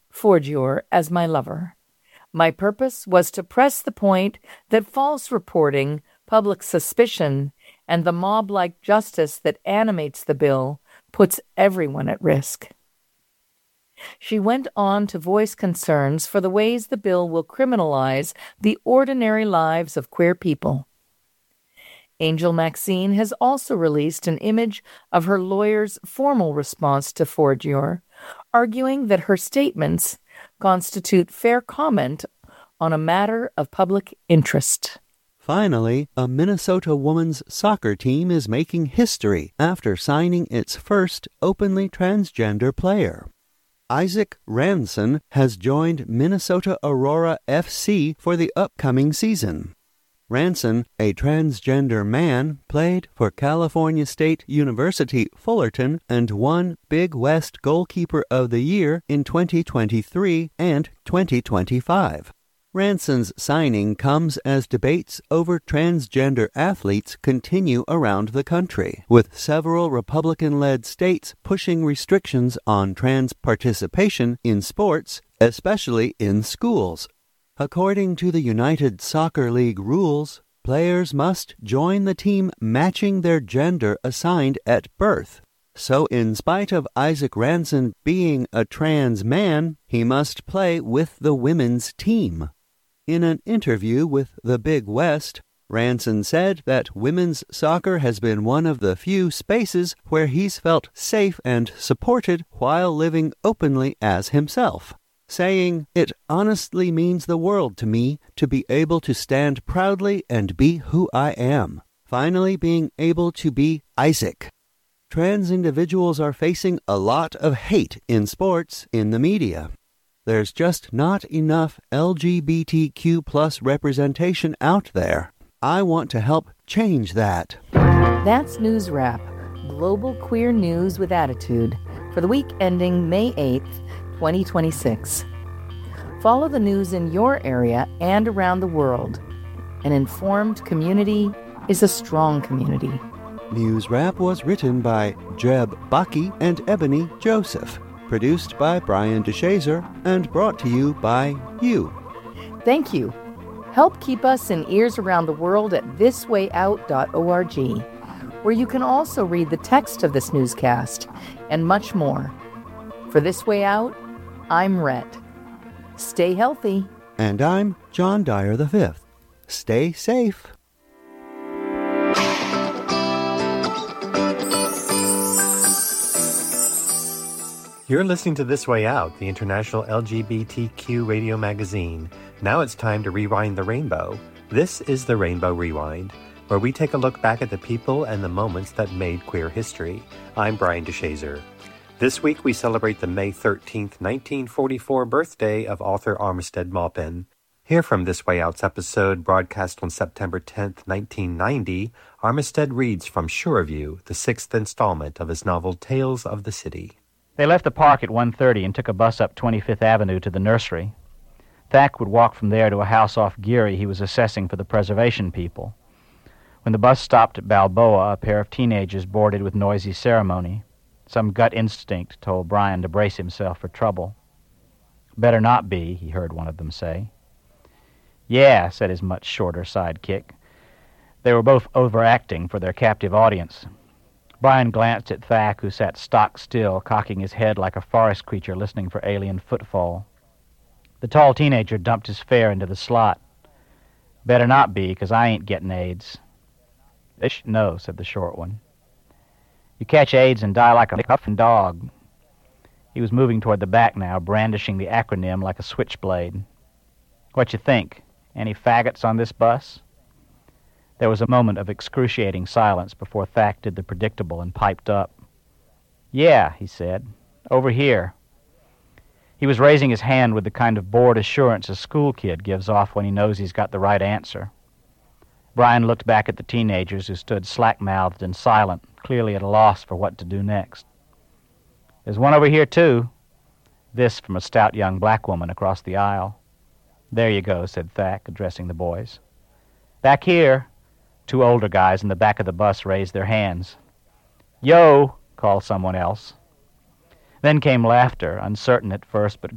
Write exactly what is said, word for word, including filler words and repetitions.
Forgier as my lover. My purpose was to press the point that false reporting, public suspicion, and the mob-like justice that animates the bill puts everyone at risk. She went on to voice concerns for the ways the bill will criminalize the ordinary lives of queer people. Angel Maxine has also released an image of her lawyer's formal response to Forgier, arguing that her statements constitute fair comment on a matter of public interest. Finally, a Minnesota women's soccer team is making history after signing its first openly transgender player. Isaac Ranson has joined Minnesota Aurora F C for the upcoming season. Ranson, a transgender man, played for California State University Fullerton and won Big West Goalkeeper of the Year in twenty twenty-three and twenty twenty-five. Ranson's signing comes as debates over transgender athletes continue around the country, with several Republican-led states pushing restrictions on trans participation in sports, especially in schools. According to the United Soccer League rules, players must join the team matching their gender assigned at birth. So in spite of Isaac Ranson being a trans man, he must play with the women's team. In an interview with the Big West, Ranson said that women's soccer has been one of the few spaces where he's felt safe and supported while living openly as himself, saying, "It honestly means the world to me to be able to stand proudly and be who I am, finally being able to be Isaac." Trans individuals are facing a lot of hate in sports, in the media. There's just not enough L G B T Q plus representation out there. I want to help change that. That's News Wrap, global queer news with attitude, for the week ending May eighth, twenty twenty-six. Follow the news in your area and around the world. An informed community is a strong community. News Wrap was written by Jeb Bucky and Ebony Joseph. Produced by Brian DeShazer and brought to you by you. Thank you. Help keep us in ears around the world at this way out dot org, where you can also read the text of this newscast and much more. For This Way Out, I'm Rhett. Stay healthy. And I'm John Dyer the Fifth. Stay safe. You're listening to This Way Out, the international L G B T Q radio magazine. Now it's time to rewind the rainbow. This is the Rainbow Rewind, where we take a look back at the people and the moments that made queer history. I'm Brian DeShazer. This week we celebrate the May thirteenth, nineteen forty-four birthday of author Armistead Maupin. Here from This Way Out's episode, broadcast on September tenth, nineteen ninety, Armistead reads from Shoreview, the sixth installment of his novel Tales of the City. They left the park at one thirty and took a bus up twenty-fifth Avenue to the nursery. Thack would walk from there to a house off Geary he was assessing for the preservation people. When the bus stopped at Balboa, a pair of teenagers boarded with noisy ceremony. Some gut instinct told Brian to brace himself for trouble. "Better not be," he heard one of them say. "Yeah," said his much shorter sidekick. They were both overacting for their captive audience. Brian glanced at Thack, who sat stock still, cocking his head like a forest creature listening for alien footfall. The tall teenager dumped his fare into the slot. "Better not be, 'cause I ain't getting AIDS." "Ish, no," said the short one. "You catch AIDS and die like a huffing dog." He was moving toward the back now, brandishing the acronym like a switchblade. "What you think? Any faggots on this bus?" There was a moment of excruciating silence before Thack did the predictable and piped up. "Yeah," he said. "Over here." He was raising his hand with the kind of bored assurance a school kid gives off when he knows he's got the right answer. Brian looked back at the teenagers who stood slack-mouthed and silent, clearly at a loss for what to do next. "There's one over here, too." This from a stout young black woman across the aisle. "There you go," said Thack, addressing the boys. "Back here." Two older guys in the back of the bus raised their hands. "Yo!" called someone else. Then came laughter, uncertain at first but